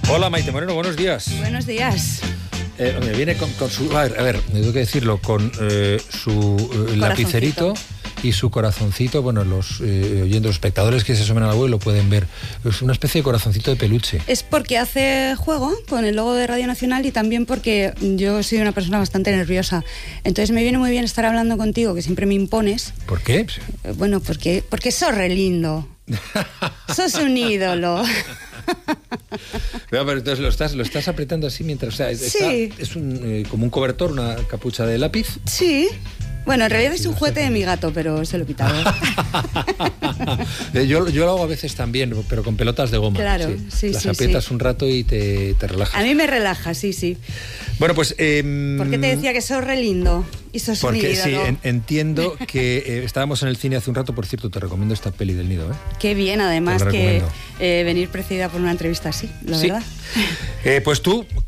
Hola Maite Moreno, buenos días. Buenos días. Me viene con su... A ver, tengo que decirlo, con su lapicerito y su corazoncito. Bueno, los espectadores que se asomen a la web lo pueden ver. Es una especie de corazoncito de peluche. Es porque hace juego con el logo de Radio Nacional y también porque yo soy una persona bastante nerviosa. Entonces me viene muy bien estar hablando contigo, que siempre me impones. ¿Por qué? Bueno, porque sos re lindo. Sos un ídolo. No, pero entonces lo estás apretando así mientras... O sea, sí. Es como un cobertor, una capucha de lápiz. Sí. Bueno, en realidad es un juguete de mi gato, pero se lo he quitado. Yo lo hago a veces también, pero con pelotas de goma. Claro, sí. Las aprietas un rato y te relajas. A mí me relaja, sí. Bueno, pues... ¿Por qué te decía que sos re lindo? Y sos un ídolo. Sí, entiendo que estábamos en el cine hace un rato. Por cierto, te recomiendo esta peli del Nido, ¿eh? Qué bien, además, que venir precedida por una entrevista así, la verdad. Pues tú,